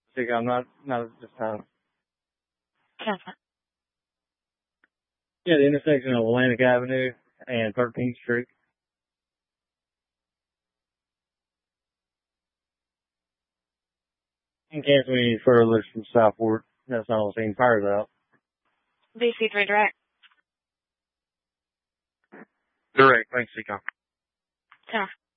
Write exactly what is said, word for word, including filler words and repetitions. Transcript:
See, I'm not, not at this time. Okay. Yeah, the intersection of Atlantic Avenue and thirteenth Street. In case we need further from Southport, that's not all seen fires out. B C three direct. Direct, thanks, Seacom. Okay.